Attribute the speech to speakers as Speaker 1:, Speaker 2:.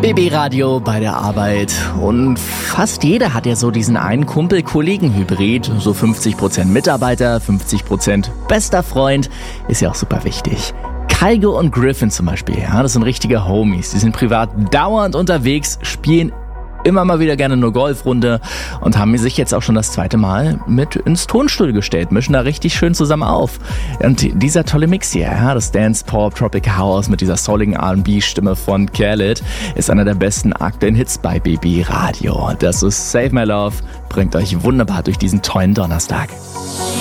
Speaker 1: BB Radio bei der Arbeit. Und fast jeder hat ja so diesen einen Kumpel-Kollegen-Hybrid. So 50% Mitarbeiter, 50% bester Freund. Ist ja auch super wichtig. Kygo und Griffin zum Beispiel, ja, das sind richtige Homies. Die sind privat dauernd unterwegs, spielen immer mal wieder gerne nur Golfrunde und haben sich jetzt auch schon das zweite Mal mit ins Tonstudio gestellt, mischen da richtig schön zusammen auf. Und dieser tolle Mix hier, ja, das Dance Pop Tropic House mit dieser souligen R&B-Stimme von Khaled, ist einer der besten aktuellen Hits bei BB Radio. Das ist Save My Love, bringt euch wunderbar durch diesen tollen Donnerstag.